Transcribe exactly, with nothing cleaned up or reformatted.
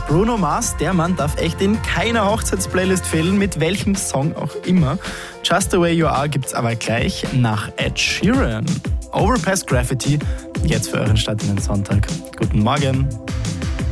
Bruno Mars, der Mann darf echt in keiner Hochzeitsplaylist fehlen, mit welchem Song auch immer. Just the Way You Are gibt's aber gleich nach Ed Sheeran. Overpass Graffiti, jetzt für euren Start in den Sonntag. Guten Morgen.